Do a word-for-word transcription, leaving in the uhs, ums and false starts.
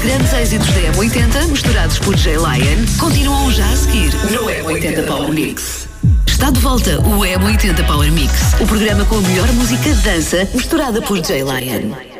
grandes êxitos da M oitenta, misturados por J Lion, continuam já a seguir no M oitenta Power Mix. Está de volta o M oitenta Power Mix, o programa com a melhor música de dança misturada por J Lion.